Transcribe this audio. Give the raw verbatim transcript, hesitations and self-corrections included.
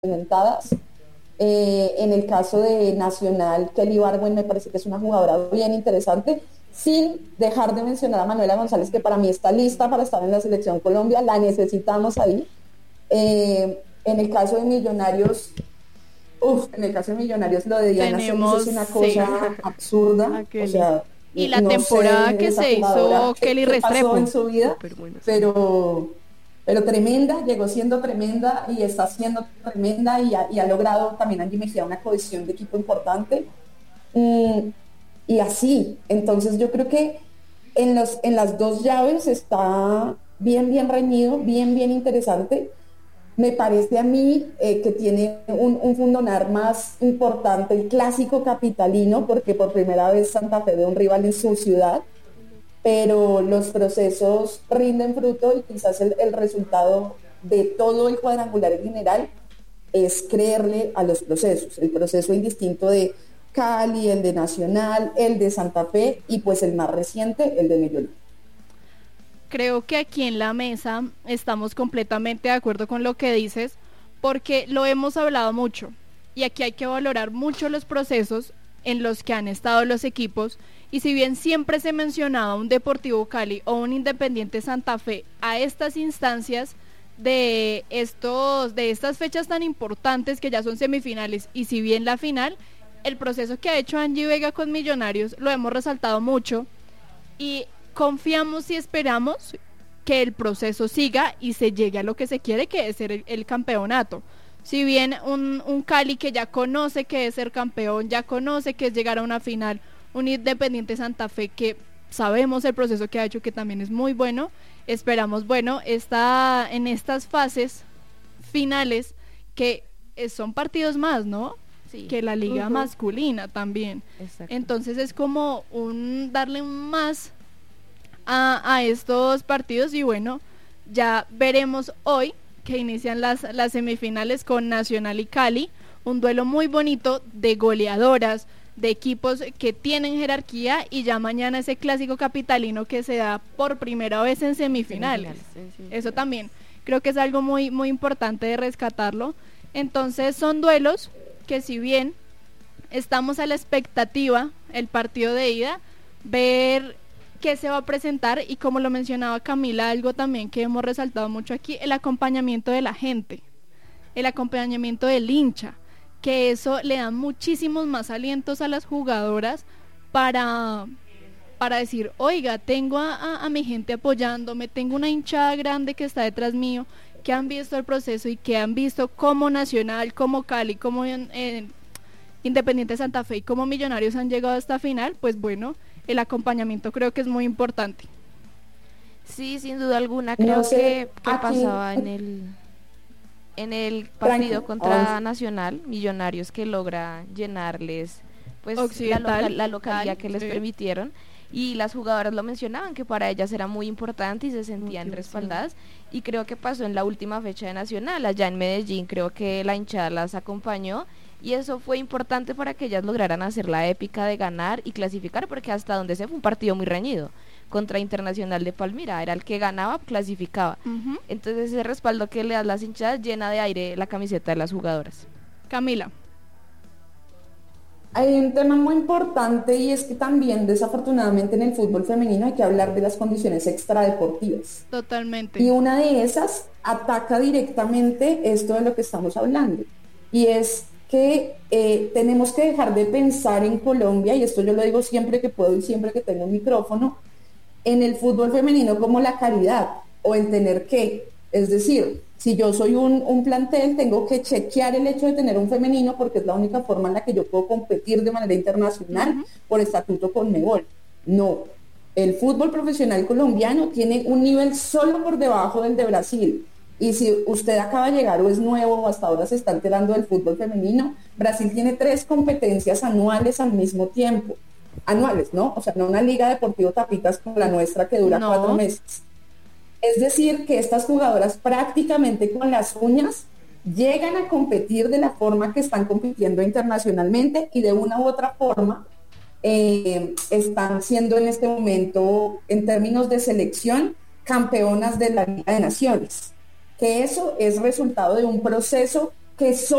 complementadas. Eh, en el caso de Nacional, Kelly Barwen me parece que es una jugadora bien interesante, sin dejar de mencionar a Manuela González, que para mí está lista para estar en la selección Colombia, la necesitamos ahí. Eh, en el caso de Millonarios, uf, en el caso de Millonarios lo de Diana Celis es una cosa sí. absurda, o sea, y la no temporada sé que se hizo qué, Kelly qué Restrepo pasó en su vida, bueno, sí. pero pero tremenda, llegó siendo tremenda y está siendo tremenda y ha, y ha logrado también Angie Mejía una cohesión de equipo importante. Mm, y así, entonces yo creo que en, los, en las dos llaves está bien, bien reñido, bien, bien interesante. Me parece a mí eh, que tiene un, un fundonar más importante el clásico capitalino, porque por primera vez Santa Fe ve un rival en su ciudad, pero los procesos rinden fruto y quizás el, el resultado de todo el cuadrangular en general es creerle a los procesos, el proceso indistinto de Cali, el de Nacional, el de Santa Fe y pues el más reciente, el de Millonarios. Creo que aquí en la mesa estamos completamente de acuerdo con lo que dices, porque lo hemos hablado mucho y aquí hay que valorar mucho los procesos en los que han estado los equipos, y si bien siempre se mencionaba un Deportivo Cali o un Independiente Santa Fe a estas instancias de estos de estas fechas tan importantes que ya son semifinales, y si bien la final, el proceso que ha hecho Angie Vega con Millonarios lo hemos resaltado mucho y confiamos y esperamos que el proceso siga y se llegue a lo que se quiere, que es ser el, el campeonato. Si bien un, un Cali que ya conoce que es ser campeón, ya conoce que es llegar a una final, un Independiente Santa Fe que sabemos el proceso que ha hecho, que también es muy bueno, esperamos, bueno, está en estas fases finales que son partidos más, ¿no? Sí. Que la liga uh-huh. masculina también. Exacto. Entonces es como un darle un más a, a estos partidos, y bueno, ya veremos hoy que inician las, las semifinales con Nacional y Cali, un duelo muy bonito de goleadoras, de equipos que tienen jerarquía, y ya mañana ese clásico capitalino que se da por primera vez en semifinales. semifinales sí, sí, Eso sí. también creo que es algo muy, muy importante de rescatarlo. Entonces son duelos que, si bien estamos a la expectativa, el partido de ida, ver qué se va a presentar, y como lo mencionaba Camila, algo también que hemos resaltado mucho aquí, el acompañamiento de la gente, el acompañamiento del hincha, que eso le da muchísimos más alientos a las jugadoras para, para decir, oiga, tengo a, a, a mi gente apoyándome, tengo una hinchada grande que está detrás mío, que han visto el proceso y que han visto cómo Nacional, como Cali, como eh, Independiente Santa Fe y como Millonarios han llegado a esta final. Pues bueno, el acompañamiento creo que es muy importante. Sí, sin duda alguna, creo no sé, que, que pasaba en el en el partido contra oh. Nacional, Millonarios que logra llenarles pues la, local, la localidad que les sí. permitieron, y las jugadoras lo mencionaban, que para ellas era muy importante y se sentían okay, respaldadas, sí. y creo que pasó en la última fecha de Nacional, allá en Medellín, creo que la hinchada las acompañó, y eso fue importante para que ellas lograran hacer la épica de ganar y clasificar, porque hasta donde se fue un partido muy reñido, contra Internacional de Palmira, era el que ganaba, clasificaba. Uh-huh. Entonces ese respaldo que le das las hinchadas llena de aire la camiseta de las jugadoras. Camila. Hay un tema muy importante, y es que también desafortunadamente en el fútbol femenino hay que hablar de las condiciones extradeportivas. Totalmente. Y una de esas ataca directamente esto de lo que estamos hablando, y es que eh, tenemos que dejar de pensar en Colombia, y esto yo lo digo siempre que puedo y siempre que tengo un micrófono, en el fútbol femenino como la caridad o en tener que, es decir, si yo soy un, un plantel, tengo que chequear el hecho de tener un femenino porque es la única forma en la que yo puedo competir de manera internacional uh-huh. por estatuto Conmebol. No, el fútbol profesional colombiano tiene un nivel solo por debajo del de Brasil, y si usted acaba de llegar o es nuevo o hasta ahora se está enterando del fútbol femenino, Brasil tiene tres competencias anuales al mismo tiempo. Anuales, ¿no? O sea, no una liga deportivo tapitas como la nuestra que dura no. cuatro meses. Es decir, que estas jugadoras prácticamente con las uñas llegan a competir de la forma que están compitiendo internacionalmente, y de una u otra forma eh, están siendo en este momento, en términos de selección, campeonas de la Liga de Naciones. Que eso es resultado de un proceso que son